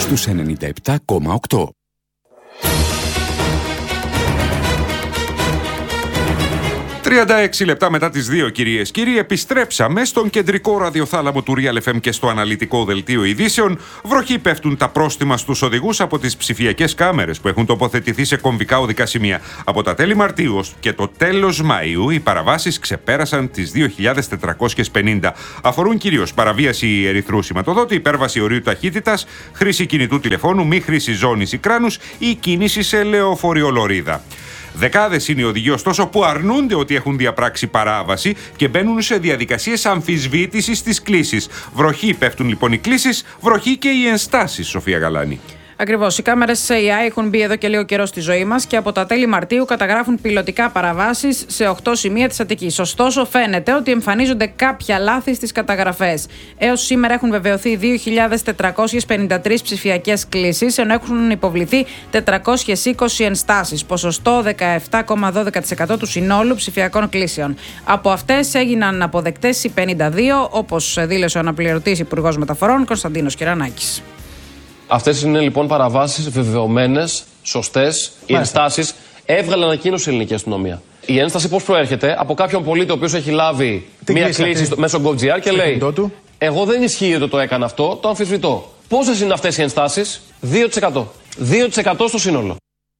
στους 97,8. 36 λεπτά μετά τις 2, κυρίες κύριοι, επιστρέψαμε στον κεντρικό ραδιοθάλαμο του Real FM και στο αναλυτικό δελτίο ειδήσεων. Βροχή πέφτουν τα πρόστιμα στους οδηγούς από τις ψηφιακές κάμερες που έχουν τοποθετηθεί σε κομβικά οδικά σημεία. Από τα τέλη Μαρτίου και το τέλος Μαΐου, οι παραβάσεις ξεπέρασαν τις 2.450. Αφορούν κυρίως παραβίαση ερυθρού σηματοδότη, υπέρβαση ορίου ταχύτητας, χρήση κινητού τηλεφώνου, μη χρήση ζώνης ή κράνους ή κίνηση σε λεωφορειολωρίδα. Δεκάδες είναι οι οδηγοί, ωστόσο, που αρνούνται ότι έχουν διαπράξει παράβαση και μπαίνουν σε διαδικασίες αμφισβήτησης της κλήσης. Βροχή πέφτουν λοιπόν οι κλήσεις, βροχή και οι ενστάσεις, Σοφία Γαλάνη. Ακριβώς. Οι κάμερες AI έχουν μπει εδώ και λίγο καιρό στη ζωή μας και από τα τέλη Μαρτίου καταγράφουν πιλωτικά παραβάσεις σε 8 σημεία της Αττικής. Ωστόσο, φαίνεται ότι εμφανίζονται κάποια λάθη στις καταγραφές. Έως σήμερα έχουν βεβαιωθεί 2.453 ψηφιακές κλήσεις, ενώ έχουν υποβληθεί 420 ενστάσεις, ποσοστό 17,12% του συνόλου ψηφιακών κλήσεων. Από αυτές έγιναν αποδεκτές οι 52, όπως δήλωσε ο αναπληρωτής Υπουργός Μεταφορών Κωνσταντίνος Κυρανάκης. Αυτές είναι λοιπόν παραβάσεις βεβαιωμένες, σωστές. Οι ενστάσεις έβγαλε ανακοίνωση η ελληνική αστυνομία. Η ένσταση πώς προέρχεται? Από κάποιον πολίτη ο οποίος έχει λάβει μία κλήση μέσω GoGR και λέει: εγώ δεν ισχύει ότι το έκανα αυτό, το αμφισβητώ. Πόσες είναι αυτές οι ενστάσεις? 2%. 2% στο σύνολο.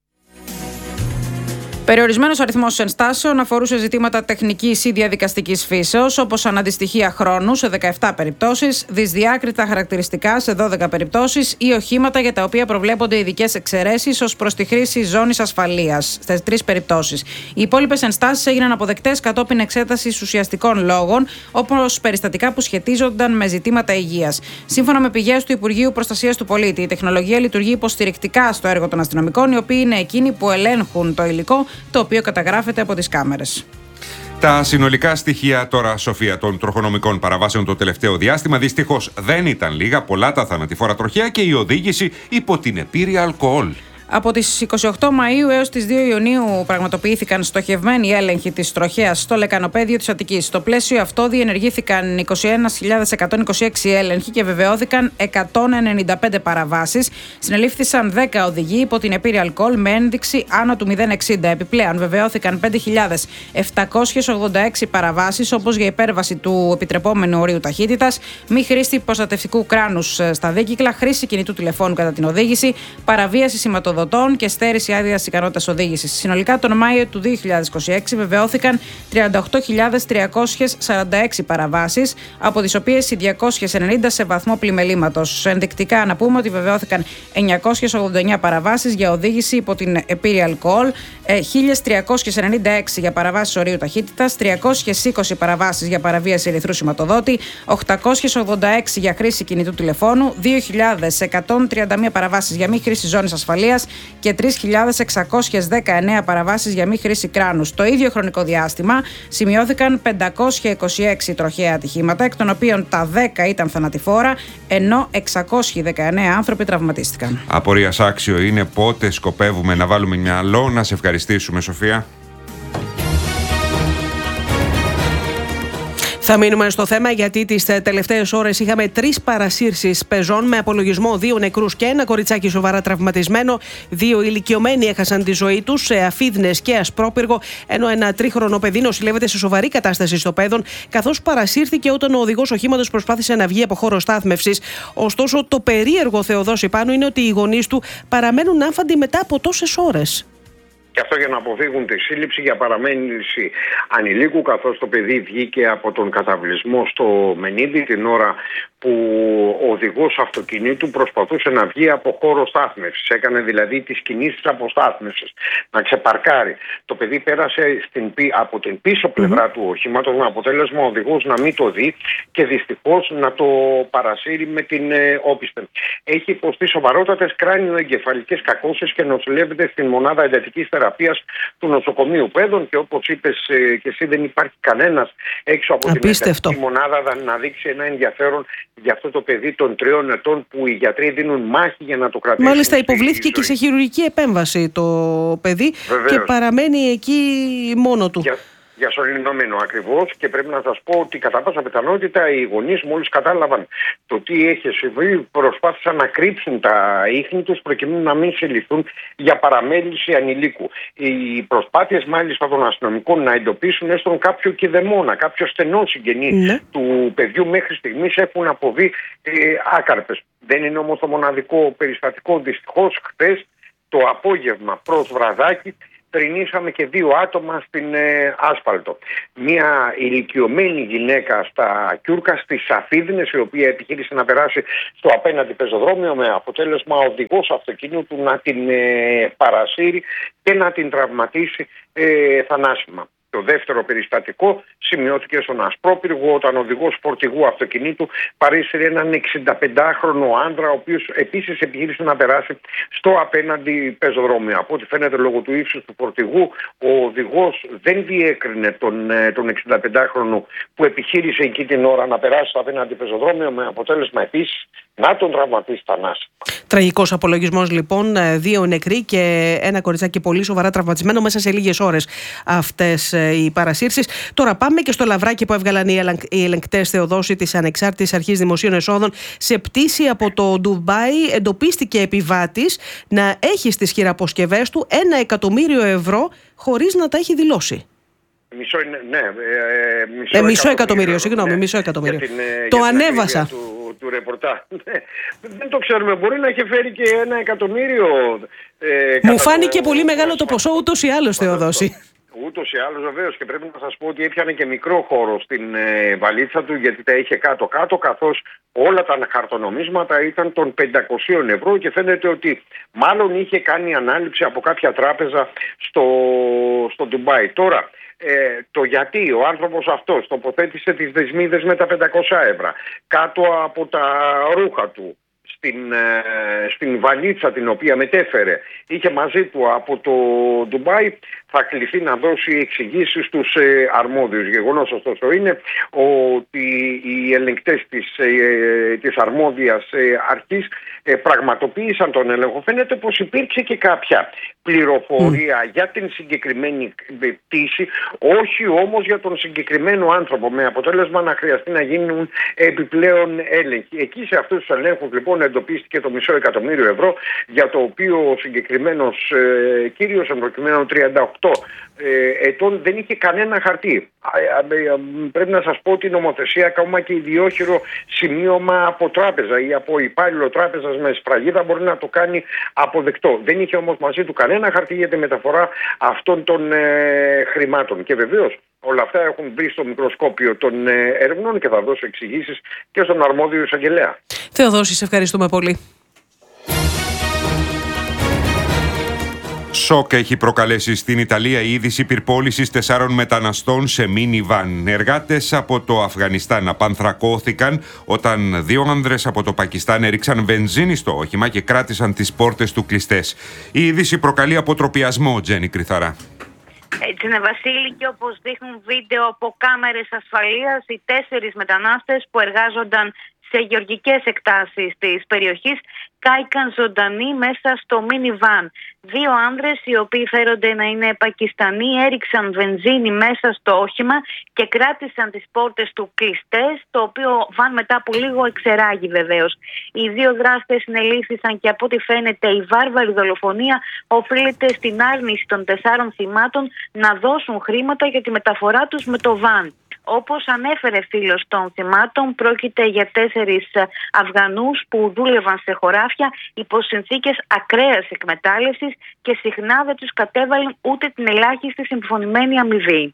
Περιορισμένος αριθμός ενστάσεων αφορούσε ζητήματα τεχνικής ή διαδικαστικής φύσεως, όπως αναντιστοιχεία χρόνου σε 17 περιπτώσεις, δυσδιάκριτα χαρακτηριστικά σε 12 περιπτώσεις ή οχήματα για τα οποία προβλέπονται ειδικές εξαιρέσεις ως προς τη χρήση ζώνης ασφαλείας στις 3 περιπτώσεις. Οι υπόλοιπες ενστάσεις έγιναν αποδεκτές κατόπιν εξέτασης ουσιαστικών λόγων, όπως περιστατικά που σχετίζονταν με ζητήματα υγείας. Σύμφωνα με πηγές του Υπουργείου Προστασίας του Πολίτη, η τεχνολογία λειτουργεί υποστηρικτικά στο έργο των αστυνομικών, οι οποίοι είναι εκείνοι που ελέγχουν το υλικό το οποίο καταγράφεται από τις κάμερες. Τα συνολικά στοιχεία τώρα, Σοφία, των τροχονομικών παραβάσεων το τελευταίο διάστημα δυστυχώς δεν ήταν λίγα, πολλά τα θανατηφόρα τροχαία και η οδήγηση υπό την επίρρεια αλκοόλ. Από τις 28 Μαΐου έως τις 2 Ιουνίου πραγματοποιήθηκαν στοχευμένοι έλεγχοι της τροχέας στο λεκανοπέδιο της Αττικής. Στο πλαίσιο αυτό διενεργήθηκαν 21.126 έλεγχοι και βεβαιώθηκαν 195 παραβάσεις. Συνελήφθησαν 10 οδηγοί υπό την επίρρεια αλκοόλ με ένδειξη άνω του 0,60. Επιπλέον βεβαιώθηκαν 5.786 παραβάσεις, όπως για υπέρβαση του επιτρεπόμενου ορίου ταχύτητας, μη χρήση προστατευτικού κράνους στα δίκυκλα, χρήση κινητού τηλεφώνου κατά την οδήγηση, παραβίαση σηματοδοτών και στέρηση άδειας ικανότητας οδήγησης. Συνολικά, τον Μάιο του 2026 βεβαιώθηκαν 38.346 παραβάσεις, από τις οποίες οι 290 σε βαθμό πλημελήματος. Ενδεικτικά, να πούμε ότι βεβαιώθηκαν 989 παραβάσεις για οδήγηση υπό την επίρρεια αλκοόλ, 1.396 για παραβάσεις ορίου ταχύτητας, 320 παραβάσεις για παραβίαση ερυθρού σηματοδότη, 886 για χρήση κινητού τηλεφώνου, 2.131 παραβάσεις για μη χρήση ζώνης ασφαλείας και 3.619 παραβάσεις για μη χρήση κράνους. Το ίδιο χρονικό διάστημα σημειώθηκαν 526 τροχαία ατυχήματα, εκ των οποίων τα 10 ήταν θανατηφόρα, ενώ 619 άνθρωποι τραυματίστηκαν. Απορίας άξιο είναι πότε σκοπεύουμε να βάλουμε μυαλό. Να σε ευχαριστήσουμε, Σοφία. Θα μείνουμε στο θέμα, γιατί τις τελευταίες ώρες είχαμε 3 παρασύρσεις πεζών με απολογισμό 2 νεκρούς και 1 κοριτσάκι σοβαρά τραυματισμένο. 2 ηλικιωμένοι έχασαν τη ζωή τους σε Αφίδνες και Ασπρόπυργο, ενώ ένα 3χρονο παιδί νοσηλεύεται σε σοβαρή κατάσταση στο Πέδον, καθώς παρασύρθηκε όταν ο οδηγός οχήματος προσπάθησε να βγει από χώρο στάθμευσης. Ωστόσο, το περίεργο, Θεοδόση, πάνω είναι ότι οι γονείς του παραμένουν άφαντοι μετά από τόσες ώρες. Και αυτό για να αποφύγουν τη σύλληψη για παραμέληση ανηλίκου, καθώς το παιδί βγήκε από τον καταβλισμό στο Μενίδη την ώρα που ο οδηγός αυτοκινήτου προσπαθούσε να βγει από χώρο στάθμευσης. Έκανε δηλαδή τις κινήσεις αποστάθμευσης, να ξεπαρκάρει. Το παιδί πέρασε από την πίσω πλευρά του οχήματος, με αποτέλεσμα ο οδηγός να μην το δει και δυστυχώς να το παρασύρει με την όπισθεν. Έχει υποστεί σοβαρότατες κράνιο-εγκεφαλικές κακώσεις και νοσηλεύεται στην μονάδα εντατικής θεραπείας του νοσοκομείου Πέδων, και όπως είπες και εσύ, δεν υπάρχει κανένας έξω από την εντατική μονάδα να δείξει ένα ενδιαφέρον για αυτό το παιδί των 3 ετών που οι γιατροί δίνουν μάχη για να το κρατήσουν. Μάλιστα, υποβλήθηκε και σε χειρουργική επέμβαση το παιδί. Βεβαίως. Και παραμένει εκεί μόνο του. διασωληνωμένο ακριβώς, και πρέπει να σας πω ότι κατά πάσα πιθανότητα οι γονείς μόλις κατάλαβαν το τι έχει συμβεί προσπάθησαν να κρύψουν τα ίχνη τους προκειμένου να μην συλληφθούν για παραμέληση ανηλίκου. Οι προσπάθειες μάλιστα των αστυνομικών να εντοπίσουν έστω κάποιο κηδεμόνα, κάποιο στενό συγγενή του παιδιού μέχρι στιγμής έχουν αποβεί άκαρπες. Δεν είναι όμως το μοναδικό περιστατικό. Δυστυχώς χθες το απόγευμα προς βραδάκι τρινήσαμε και 2 άτομα στην άσφαλτο. Μια ηλικιωμένη γυναίκα στα Κιούρκα, στις Αφίδνες, η οποία επιχείρησε να περάσει στο απέναντι πεζοδρόμιο, με αποτέλεσμα ο οδηγός αυτοκίνητου να την παρασύρει και να την τραυματίσει θανάσιμα. Το δεύτερο περιστατικό σημειώθηκε στον Ασπρόπυργο, όταν ο οδηγός φορτηγού αυτοκινήτου παρήσυρε έναν 65χρονο άντρα, ο οποίος επίσης επιχείρησε να περάσει στο απέναντι πεζοδρόμιο. Από ό,τι φαίνεται, λόγω του ύψους του φορτηγού, ο οδηγός δεν διέκρινε τον 65χρονο που επιχείρησε εκεί την ώρα να περάσει στο απέναντι πεζοδρόμιο, με αποτέλεσμα επίσης να τον τραυματίσει θανάσιμα. Τραγικός απολογισμός λοιπόν, 2 νεκροί και ένα κοριτσάκι πολύ σοβαρά τραυματισμένο μέσα σε λίγες ώρες αυτές οι παρασύρσεις. Τώρα πάμε και στο λαβράκι που έβγαλαν οι ελεγκτές, Θεοδόση, της Ανεξάρτητης Αρχής Δημοσίων Εσόδων. Σε πτήση από το Ντουμπάι εντοπίστηκε επιβάτης να έχει στις χειραποσκευές του 1 εκατομμύριο ευρώ χωρίς να τα έχει δηλώσει. Μισό εκατομμύριο, συγγνώμη, μισό εκατομμύριο. Το ανέβασα. Του ρεπορτάζ. Δεν το ξέρουμε, μπορεί να έχει φέρει και 1 εκατομμύριο. Μου φάνηκε πολύ μεγάλο το ποσό ούτως ή άλλως, Θεοδόση. Ούτως ή άλλως, βεβαίως, και πρέπει να σας πω ότι έπιανε και μικρό χώρο στην βαλίτσα του, γιατί τα είχε κάτω-κάτω, καθώς όλα τα χαρτονομίσματα ήταν των 500 ευρώ και φαίνεται ότι μάλλον είχε κάνει ανάληψη από κάποια τράπεζα στο Ντουμπάι. Τώρα, το γιατί ο άνθρωπος αυτός τοποθέτησε τις δεσμίδες με τα 500 ευρώ κάτω από τα ρούχα του στην βαλίτσα την οποία μετέφερε, είχε μαζί του από το Ντουμπάι, θα κληθεί να δώσει εξηγήσεις στους αρμόδιους. Γεγονός ωστόσο είναι ότι οι ελεγκτές της αρμόδιας αρχής πραγματοποίησαν τον έλεγχο. Φαίνεται πως υπήρξε και κάποια πληροφορία για την συγκεκριμένη πτήση, όχι όμως για τον συγκεκριμένο άνθρωπο, με αποτέλεσμα να χρειαστεί να γίνουν επιπλέον έλεγχοι. Εκεί σε αυτούς τους ελέγχους λοιπόν εντοπίστηκε το μισό εκατομμύριο ευρώ, για το οποίο ο συγκεκριμένος κύριος, εμπροκειμένου 38 ετών, δεν είχε κανένα χαρτί. Πρέπει να σας πω ότι η νομοθεσία, ακόμα και ιδιόχειρο σημείωμα από τράπεζα ή από υπάλληλο τράπεζας με σφραγίδα, μπορεί να το κάνει αποδεκτό. Δεν είχε όμως μαζί του κανένα χαρτί για τη μεταφορά αυτών των χρημάτων. Και βεβαίως όλα αυτά έχουν μπει στο μικροσκόπιο των ερευνών και θα δώσω εξηγήσεις και στον αρμόδιο εισαγγελέα. Θεοδόση, σε ευχαριστούμε πολύ. Σοκ έχει προκαλέσει στην Ιταλία η είδηση πυρπόλησης 4 μεταναστών σε μίνι-βαν. Εργάτες από το Αφγανιστάν απανθρακώθηκαν όταν 2 άνδρες από το Πακιστάν έριξαν βενζίνη στο όχημα και κράτησαν τις πόρτες του κλειστές. Η είδηση προκαλεί αποτροπιασμό, Τζέννη Κρυθαρά. Έτσι είναι, Βασίλη, και όπως δείχνουν βίντεο από κάμερες ασφαλείας, οι 4 μετανάστες που εργάζονταν σε γεωργικές εκτάσεις της περιοχής κάηκαν ζωντανοί μέσα στο μίνι-βαν. 2 άνδρες, οι οποίοι φέρονται να είναι Πακιστανοί, έριξαν βενζίνη μέσα στο όχημα και κράτησαν τις πόρτες του κλειστές, το οποίο βαν μετά από λίγο εξεράγει βεβαίως. Οι 2 δράστες συνελήφθησαν και από ό,τι φαίνεται η βάρβαρη δολοφονία οφείλεται στην άρνηση των 4 θυμάτων να δώσουν χρήματα για τη μεταφορά τους με το βαν. Όπως ανέφερε φίλος των θυμάτων, πρόκειται για 4 Αφγανούς που δούλευαν σε χωράφια υπό συνθήκες ακραίας εκμετάλλευσης και συχνά δεν τους κατέβαλαν ούτε την ελάχιστη συμφωνημένη αμοιβή.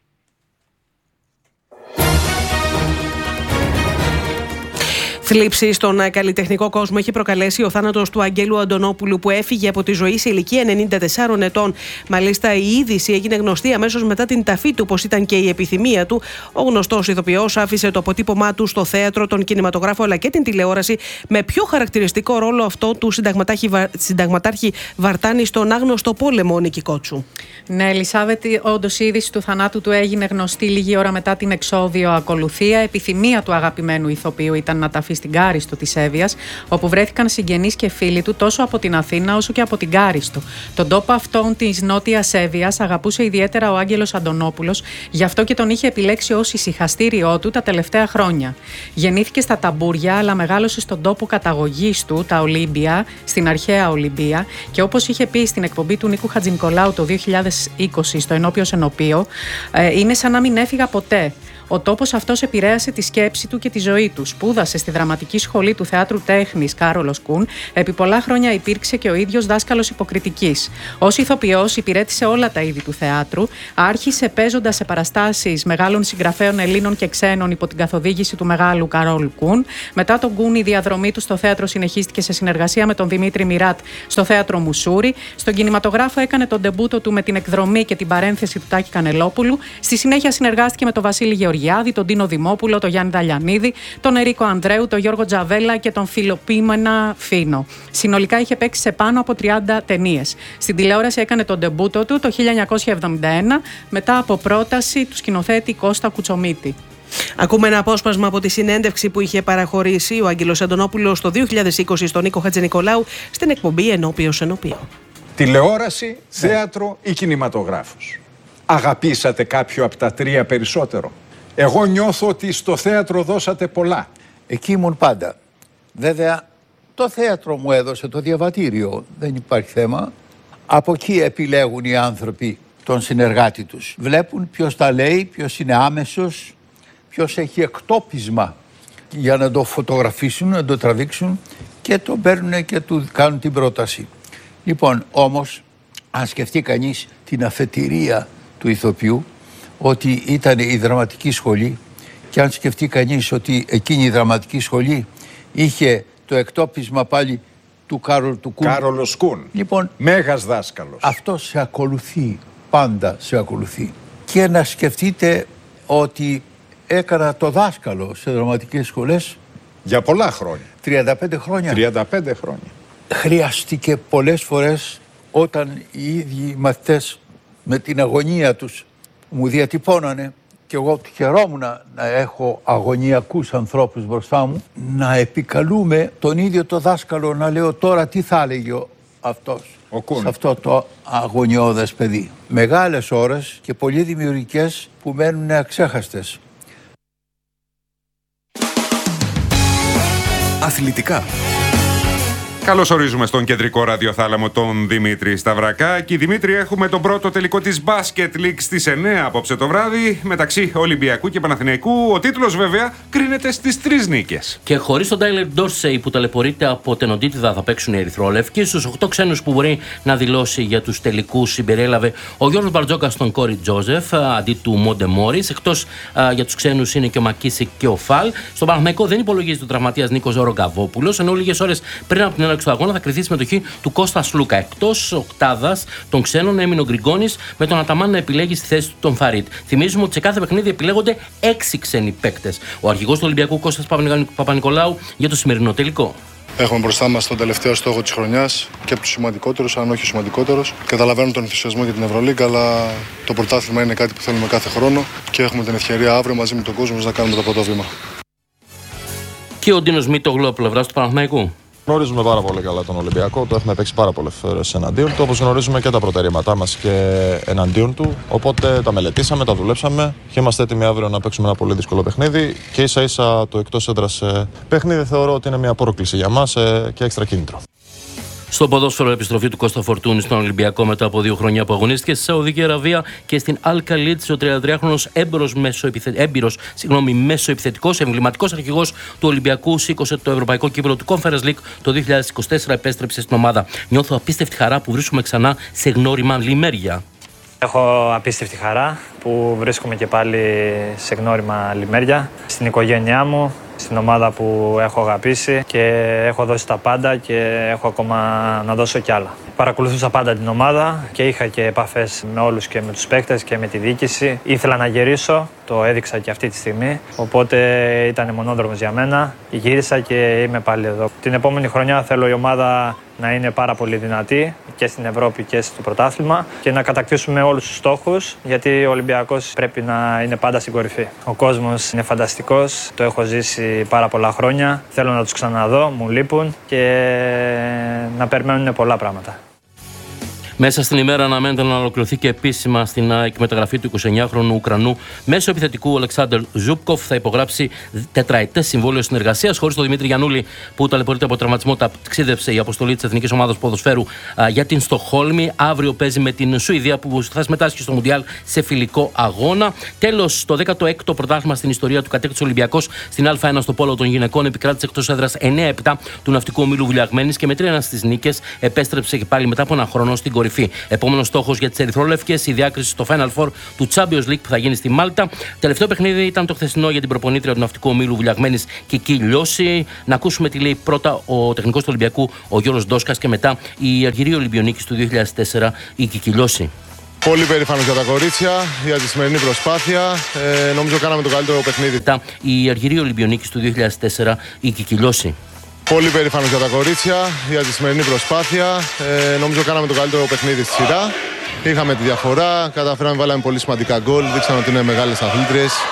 Θλίψη στον καλλιτεχνικό κόσμο έχει προκαλέσει ο θάνατος του Αγγέλου Αντωνόπουλου, που έφυγε από τη ζωή σε ηλικία 94 ετών. Μάλιστα, η είδηση έγινε γνωστή αμέσως μετά την ταφή του, όπως ήταν και η επιθυμία του. Ο γνωστός ηθοποιός άφησε το αποτύπωμά του στο θέατρο, τον κινηματογράφο αλλά και την τηλεόραση, με πιο χαρακτηριστικό ρόλο αυτό του συνταγματάρχη Βαρτάνη στον άγνωστο πόλεμο, Νίκη Κότσου. Ναι, Ελισάβετη, όντως η είδηση του θανάτου του έγινε γνωστή λίγη ώρα μετά την εξώδιο ακολουθία. Επιθυμία του αγαπημένου ηθοποιού ήταν να ταφεί στην Κάριστο της Εύβοιας, όπου βρέθηκαν συγγενείς και φίλοι του τόσο από την Αθήνα όσο και από την Κάριστο. Τον τόπο αυτόν της Νότιας Εύβοιας αγαπούσε ιδιαίτερα ο Άγγελος Αντωνόπουλος, γι' αυτό και τον είχε επιλέξει ως ησυχαστήριό του τα τελευταία χρόνια. Γεννήθηκε στα Ταμπούρια, αλλά μεγάλωσε στον τόπο καταγωγής του, τα Ολύμπια, στην αρχαία Ολυμπία, και όπως είχε πει στην εκπομπή του Νίκου Χατζηνικολάου το 2020 στο Ενώπιος Ενωπείο, είναι σαν να μην έφυγα ποτέ. Ο τόπος αυτός επηρέασε τη σκέψη του και τη ζωή του. Σπούδασε στη Δραματική Σχολή του Θεάτρου Τέχνης Κάρολος Κουν. Επί πολλά χρόνια υπήρξε και ο ίδιος δάσκαλος υποκριτικής. Ως ηθοποιός υπηρέτησε όλα τα είδη του θεάτρου. Άρχισε παίζοντας σε παραστάσεις μεγάλων συγγραφέων Ελλήνων και ξένων υπό την καθοδήγηση του μεγάλου Καρόλ Κουν. Μετά τον Κουν, η διαδρομή του στο θέατρο συνεχίστηκε σε συνεργασία με τον Δημήτρη Μιράτ στο θέατρο Μουσούρι. Στον κινηματογράφο έκανε τον ντεμπούτο του με την εκδρομή και την παρένθεση του Τάκη Κανελόπουλου. Στη συνέχεια συνεργάστηκε με τον Βασίλη Γεωργιάδη, τον Τίνο Δημόπουλο, τον Γιάννη Δαλιανίδη, τον Ερίκο Ανδρέου, τον Γιώργο Τζαβέλα και τον Φιλοπίμενα Φίνο. Συνολικά είχε παίξει σε πάνω από 30 ταινίες. Στην τηλεόραση έκανε τον ντεμπούτο του το 1971 μετά από πρόταση του σκηνοθέτη Κώστα Κουτσομίτη. Ακούμε ένα απόσπασμα από τη συνέντευξη που είχε παραχωρήσει ο Άγγελος Αντωνόπουλος το 2020 στον Νίκο Χατζηνικολάου στην εκπομπή Ενώπιος Ενωπείο. Τηλεόραση, θέατρο ή κινηματογράφος? Αγαπήσατε κάποιο από τα τρία περισσότερο? Εγώ νιώθω ότι στο θέατρο δώσατε πολλά. Εκεί ήμουν πάντα. Βέβαια, το θέατρο μου έδωσε το διαβατήριο, δεν υπάρχει θέμα. Από εκεί επιλέγουν οι άνθρωποι τον συνεργάτη τους. Βλέπουν ποιος τα λέει, ποιος είναι άμεσος, ποιος έχει εκτόπισμα για να το φωτογραφίσουν, να το τραβήξουν και το παίρνουν και του κάνουν την πρόταση. Λοιπόν, όμως, αν σκεφτεί κανείς την αφετηρία του ηθοποιού, ότι ήταν η δραματική σχολή, και αν σκεφτεί κανείς ότι εκείνη η δραματική σχολή είχε το εκτόπισμα πάλι του Κάρολος Κουν. Λοιπόν, μέγας δάσκαλος. Αυτό σε ακολουθεί, πάντα σε ακολουθεί. Και να σκεφτείτε ότι έκανα το δάσκαλο σε δραματικές σχολές για πολλά χρόνια. 35 χρόνια. 35 χρόνια. Χρειάστηκε πολλές φορές, όταν οι ίδιοι μαθητές με την αγωνία τους μου διατυπώνανε, και εγώ χαιρόμουν να έχω αγωνιακούς ανθρώπους μπροστά μου, να επικαλούμε τον ίδιο το δάσκαλο, να λέω τώρα τι θα έλεγε αυτός σε αυτό το αγωνιώδες παιδί. Μεγάλες ώρες και πολύ δημιουργικές που μένουν αξέχαστες. Αθλητικά. Καλώς ορίζουμε στον κεντρικό ραδιοθάλαμο τον Δημήτρη Σταυρακάκη. Δημήτρη, έχουμε τον πρώτο τελικό της Basket League στις 9 απόψε το βράδυ μεταξύ Ολυμπιακού και Παναθηναϊκού. Ο τίτλος βέβαια κρίνεται στις 3 νίκες. Και χωρίς τον Τάιλερ Ντόρσεϊ που ταλαιπωρείται από τενοντίτιδα θα παίξουν οι Ερυθρόλευκοι. Στους 8 ξένους που μπορεί να δηλώσει για τους τελικούς συμπεριέλαβε ο Γιώργος Μπαρτζόκας στον Κόρι Τζόζεφ αντί του Μόντε Μόρις. Εκτός για τους ξένους είναι και ο Μακίσικ και ο Φαλ. Στον Παναθηναϊκό δεν υπολογίζει τον τραυματίας Νίκος Ρογκαβόπουλος, ενώ λίγες ώρες πριν από την έναρξη του αγώνα θα κριθεί η συμμετοχή του Κώστα Λούκα. Εκτός οκτάδας των ξένων έμεινε ο Γκριγκόνης, με τον Αταμάν να επιλέγει στη θέση του τον Φαρίτ. Θυμίζουμε ότι σε κάθε παιχνίδι επιλέγονται 6 ξένοι παίκτες. Ο αρχηγός του Ολυμπιακού Κώστας Παπα-Νικολάου για το σημερινό τελικό. Έχουμε μπροστά μας τον τελευταίο στόχο της χρονιάς και από τους σημαντικότερους, αν όχι ο σημαντικότερος. Καταλαβαίνω τον ενθουσιασμό για την Ευρωλίγκα, αλλά το πρωτάθλημα είναι κάτι που θέλουμε κάθε χρόνο και έχουμε την ευκαιρία αύριο μαζί με τον κόσμο να κάνουμε το πρώτο βήμα. Και ο Ντίνος Μήτογλου από πλευράς του Παναθηναϊκού. Γνωρίζουμε πάρα πολύ καλά τον Ολυμπιακό, το έχουμε παίξει πάρα πολλές φορές εναντίον του, όπως γνωρίζουμε και τα προτερήματά μας και εναντίον του. Οπότε τα μελετήσαμε, τα δουλέψαμε και είμαστε έτοιμοι αύριο να παίξουμε ένα πολύ δύσκολο παιχνίδι. Και ίσα ίσα το εκτός έδρας παιχνίδι θεωρώ ότι είναι μια πρόκληση για μας και έξτρα κίνητρο. Στο ποδόσφαιρο, επιστροφή του Κώστα Φορτούνη στον Ολυμπιακό μετά από 2 χρόνια που αγωνίστηκε στη Σαουδική Αραβία και στην Αλ-Καλίτ. Ο 33χρονος έμπειρος μεσοεπιθετικός, εμβληματικός αρχηγός του Ολυμπιακού, σήκωσε το ευρωπαϊκό κύπελλο του Conference League το 2024, επέστρεψε στην ομάδα. Νιώθω απίστευτη χαρά που βρίσκομαι ξανά σε γνώριμα λιμέρια. Έχω απίστευτη χαρά που βρίσκομαι και πάλι σε γνώριμα λιμέρια, στην οικογένειά μου, στην ομάδα που έχω αγαπήσει και έχω δώσει τα πάντα και έχω ακόμα να δώσω κι άλλα. Παρακολουθούσα πάντα την ομάδα και είχα και επαφές με όλους και με τους παίκτες και με τη διοίκηση. Ήθελα να γυρίσω, το έδειξα και αυτή τη στιγμή, οπότε ήταν μονόδρομος για μένα. Γύρισα και είμαι πάλι εδώ. Την επόμενη χρονιά θέλω η ομάδα να είναι πάρα πολύ δυνατή και στην Ευρώπη και στο πρωτάθλημα και να κατακτήσουμε όλους τους στόχους, γιατί ο Ολυμπιακός πρέπει να είναι πάντα στην κορυφή. Ο κόσμος είναι φανταστικός, το έχω ζήσει πάρα πολλά χρόνια, θέλω να τους ξαναδώ, μου λείπουν και να περιμένουν πολλά πράγματα. Μέσα στην ημέρα αναμένεται να ολοκληρωθεί και επίσημα στην ΑΕΚ μεταγραφή του 29χρονου Ουκρανού μέσω επιθετικού Ολεξάνδρ Ζούπκοφ. Θα υπογράψει τετραετές συμβόλαιο συνεργασίας. Χωρίς τον Δημήτρη Γιαννούλη, που ταλαιπωρείται από τραυματισμό, ταξίδευσε η αποστολή της Εθνικής Ομάδας Ποδοσφαίρου για την Στοκχόλμη. Αύριο παίζει με την Σουηδία, που θα συμμετάσχει στο Μουντιάλ σε φιλικό αγώνα. Τέλος, το 16ο πρωτάθλημα στην ιστορία του κατέκτησε ο Ολυμπιακός στην Α1 στο πόλο των γυναικών. Επικράτησε εκτός έδρας 9-7 του ναυτικού ομίλου Βουλιαγμένης και με 3-1 στις νίκες επέστρεψε και πάλι μετά από ένα χρόνο στην κορυφή. Επόμενος στόχος για τις ερυθρόλευκες, η διάκριση στο Final Four του Champions League που θα γίνει στη Μάλτα. Τελευταίο παιχνίδι ήταν το χθεσινό για την προπονήτρια του ναυτικού ομίλου Βουλιαγμένης Κική Λιώση. Να ακούσουμε τι λέει πρώτα ο τεχνικός του Ολυμπιακού, ο Γιώργος Ντόσκας, και μετά η Αργυρή Ολυμπιονίκης του 2004, η Κική Λιώση. Πολύ περήφανος για τα κορίτσια, για τη σημερινή προσπάθεια. Νομίζω κάναμε το καλύτερο παιχνίδι. Η Αργυρή Ολυμπιονίκης του 2004, η Κική Λιώση. Πολύ περήφανος για τα κορίτσια, για τη σημερινή προσπάθεια. Νομίζω κάναμε το καλύτερο παιχνίδι στη σειρά. Είχαμε τη διαφορά, καταφέραμε, βάλαμε πολύ σημαντικά γκολ, δείξαμε ότι είναι μεγάλες αθλήτριες.